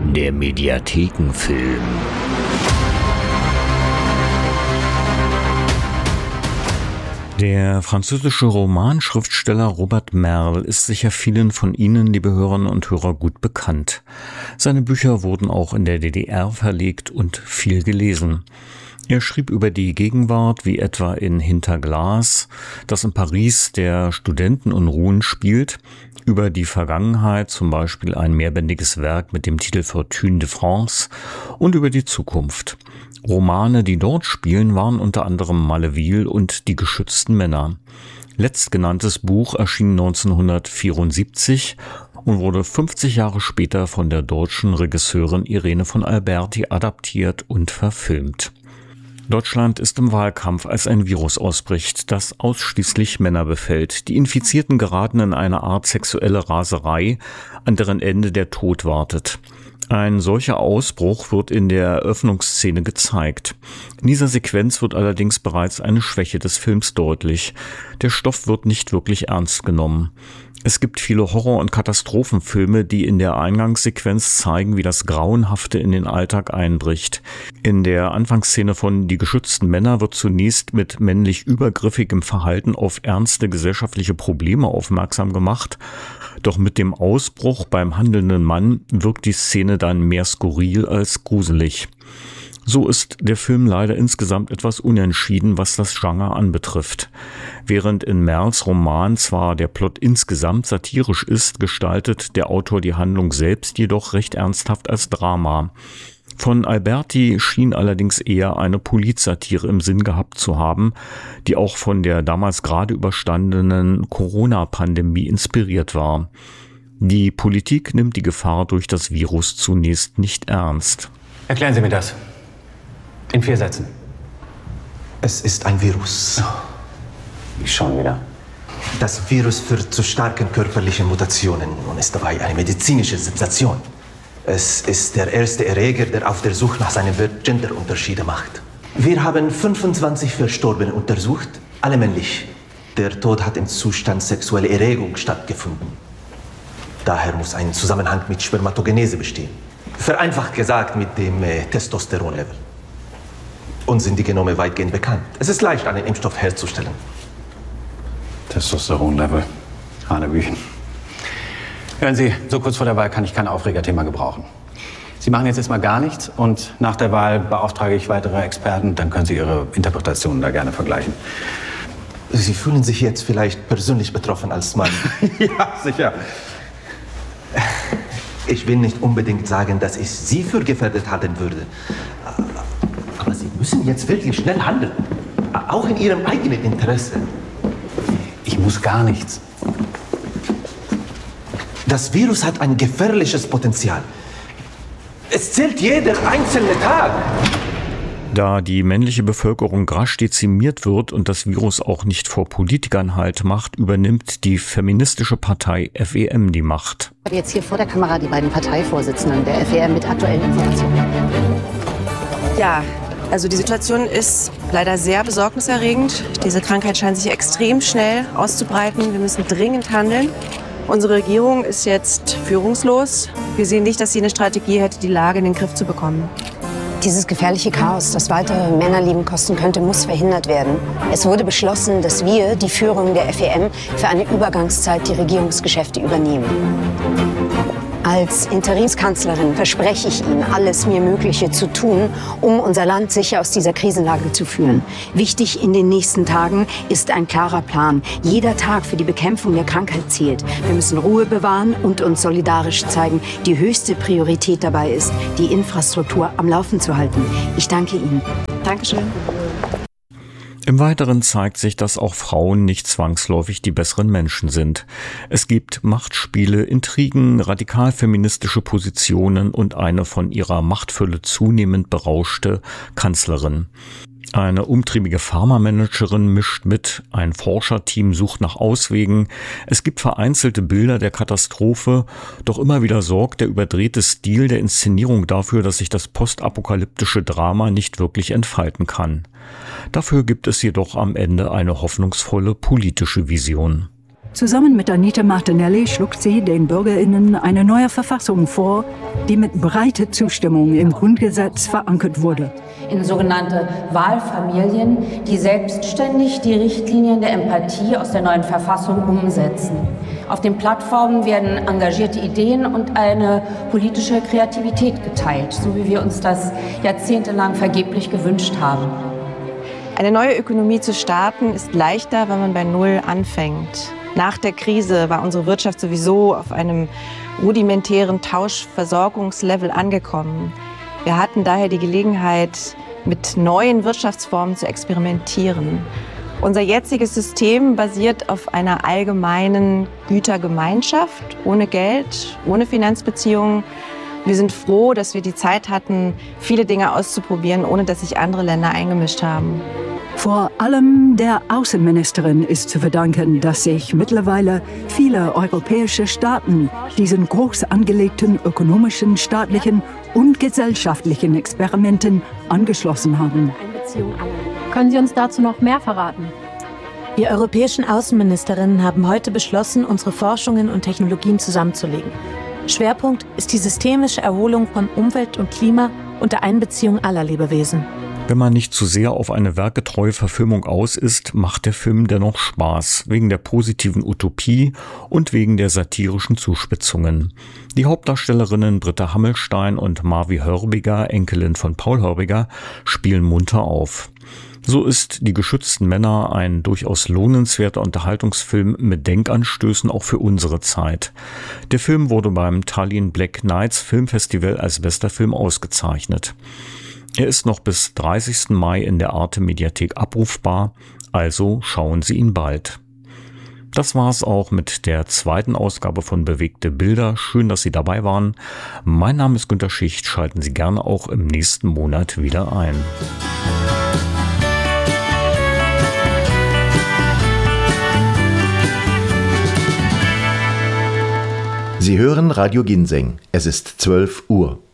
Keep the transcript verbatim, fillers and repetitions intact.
Der Mediathekenfilm. Der französische Romanschriftsteller Robert Merle ist sicher vielen von Ihnen, liebe Hörerinnen und Hörer, gut bekannt. Seine Bücher wurden auch in der D D R verlegt und viel gelesen. Er schrieb über die Gegenwart, wie etwa in Hinter Glas, das in Paris der Studentenunruhen spielt, über die Vergangenheit, zum Beispiel ein mehrbändiges Werk mit dem Titel Fortune de France, und über die Zukunft. Romane, die dort spielen, waren unter anderem Maleville und Die geschützten Männer. Letztgenanntes Buch erschien neunzehnhundertvierundsiebzig und wurde fünfzig Jahre später von der deutschen Regisseurin Irene von Alberti adaptiert und verfilmt. Deutschland ist im Wahlkampf, als ein Virus ausbricht, das ausschließlich Männer befällt. Die Infizierten geraten in eine Art sexuelle Raserei, an deren Ende der Tod wartet. Ein solcher Ausbruch wird in der Eröffnungsszene gezeigt. In dieser Sequenz wird allerdings bereits eine Schwäche des Films deutlich. Der Stoff wird nicht wirklich ernst genommen. Es gibt viele Horror- und Katastrophenfilme, die in der Eingangssequenz zeigen, wie das Grauenhafte in den Alltag einbricht. In der Anfangsszene von Die geschützten Männer wird zunächst mit männlich übergriffigem Verhalten auf ernste gesellschaftliche Probleme aufmerksam gemacht. Doch mit dem Ausbruch beim handelnden Mann wirkt die Szene dann mehr skurril als gruselig. So ist der Film leider insgesamt etwas unentschieden, was das Genre anbetrifft. Während in Merles Roman zwar der Plot insgesamt satirisch ist, gestaltet der Autor die Handlung selbst jedoch recht ernsthaft als Drama. Von Alberti schien allerdings eher eine Politsatire im Sinn gehabt zu haben, die auch von der damals gerade überstandenen Corona-Pandemie inspiriert war. Die Politik nimmt die Gefahr durch das Virus zunächst nicht ernst. Erklären Sie mir das. In vier Sätzen. Es ist ein Virus. Ich schon wieder. Das Virus führt zu starken körperlichen Mutationen und ist dabei eine medizinische Sensation. Es ist der erste Erreger, der auf der Suche nach seinen Wirt Genderunterschiede macht. Wir haben fünfundzwanzig Verstorbene untersucht, alle männlich. Der Tod hat im Zustand sexuelle Erregung stattgefunden. Daher muss ein Zusammenhang mit Spermatogenese bestehen. Vereinfacht gesagt mit dem äh, Testosteronlevel. Uns sind die Genome weitgehend bekannt. Es ist leicht, einen Impfstoff herzustellen. Testosteronlevel. Hanebüchen. Hören Sie, so kurz vor der Wahl kann ich kein Aufregerthema gebrauchen. Sie machen jetzt erstmal gar nichts und nach der Wahl beauftrage ich weitere Experten. Dann können Sie Ihre Interpretationen da gerne vergleichen. Sie fühlen sich jetzt vielleicht persönlich betroffen als Mann. Ja, sicher. Ich will nicht unbedingt sagen, dass ich Sie für gefährdet halten würde. Aber Sie müssen jetzt wirklich schnell handeln. Auch in Ihrem eigenen Interesse. Ich muss gar nichts. Das Virus hat ein gefährliches Potenzial. Es zählt jeder einzelne Tag. Da die männliche Bevölkerung rasch dezimiert wird und das Virus auch nicht vor Politikern Halt macht, übernimmt die feministische Partei F E M die Macht. Ich habe jetzt hier vor der Kamera die beiden Parteivorsitzenden der F E M mit aktuellen Informationen. Ja, also die Situation ist leider sehr besorgniserregend. Diese Krankheit scheint sich extrem schnell auszubreiten. Wir müssen dringend handeln. Unsere Regierung ist jetzt führungslos. Wir sehen nicht, dass sie eine Strategie hätte, die Lage in den Griff zu bekommen. Dieses gefährliche Chaos, das weitere Männerleben kosten könnte, muss verhindert werden. Es wurde beschlossen, dass wir, die Führung der F E M, für eine Übergangszeit die Regierungsgeschäfte übernehmen. Als Interimskanzlerin verspreche ich Ihnen, alles mir Mögliche zu tun, um unser Land sicher aus dieser Krisenlage zu führen. Wichtig in den nächsten Tagen ist ein klarer Plan. Jeder Tag für die Bekämpfung der Krankheit zählt. Wir müssen Ruhe bewahren und uns solidarisch zeigen. Die höchste Priorität dabei ist, die Infrastruktur am Laufen zu halten. Ich danke Ihnen. Dankeschön. Im Weiteren zeigt sich, dass auch Frauen nicht zwangsläufig die besseren Menschen sind. Es gibt Machtspiele, Intrigen, radikal feministische Positionen und eine von ihrer Machtfülle zunehmend berauschte Kanzlerin. Eine umtriebige Pharmamanagerin mischt mit, ein Forscherteam sucht nach Auswegen. Es gibt vereinzelte Bilder der Katastrophe, doch immer wieder sorgt der überdrehte Stil der Inszenierung dafür, dass sich das postapokalyptische Drama nicht wirklich entfalten kann. Dafür gibt es jedoch am Ende eine hoffnungsvolle politische Vision. Zusammen mit Anita Martinelli schlug sie den BürgerInnen eine neue Verfassung vor, die mit breiter Zustimmung im Grundgesetz verankert wurde. In sogenannte Wahlfamilien, die selbstständig die Richtlinien der Empathie aus der neuen Verfassung umsetzen. Auf den Plattformen werden engagierte Ideen und eine politische Kreativität geteilt, so wie wir uns das jahrzehntelang vergeblich gewünscht haben. Eine neue Ökonomie zu starten ist leichter, wenn man bei Null anfängt. Nach der Krise war unsere Wirtschaft sowieso auf einem rudimentären Tauschversorgungslevel angekommen. Wir hatten daher die Gelegenheit, mit neuen Wirtschaftsformen zu experimentieren. Unser jetziges System basiert auf einer allgemeinen Gütergemeinschaft, ohne Geld, ohne Finanzbeziehungen. Wir sind froh, dass wir die Zeit hatten, viele Dinge auszuprobieren, ohne dass sich andere Länder eingemischt haben. Vor allem der Außenministerin ist zu verdanken, dass sich mittlerweile viele europäische Staaten diesen groß angelegten ökonomischen, staatlichen und gesellschaftlichen Experimenten angeschlossen haben. Können Sie uns dazu noch mehr verraten? Wir europäischen Außenministerinnen haben heute beschlossen, unsere Forschungen und Technologien zusammenzulegen. Schwerpunkt ist die systemische Erholung von Umwelt und Klima unter Einbeziehung aller Lebewesen. Wenn man nicht zu sehr auf eine werkgetreue Verfilmung aus ist, macht der Film dennoch Spaß, wegen der positiven Utopie und wegen der satirischen Zuspitzungen. Die Hauptdarstellerinnen Britta Hammelstein und Marvi Hörbiger, Enkelin von Paul Hörbiger, spielen munter auf. So ist Die geschützten Männer ein durchaus lohnenswerter Unterhaltungsfilm mit Denkanstößen auch für unsere Zeit. Der Film wurde beim Tallinn Black Nights Filmfestival als bester Film ausgezeichnet. Er ist noch bis dreißigsten Mai in der Arte Mediathek abrufbar, also schauen Sie ihn bald. Das war's auch mit der zweiten Ausgabe von Bewegte Bilder. Schön, dass Sie dabei waren. Mein Name ist Günter Schicht. Schalten Sie gerne auch im nächsten Monat wieder ein. Sie hören Radio Ginseng. Es ist zwölf Uhr.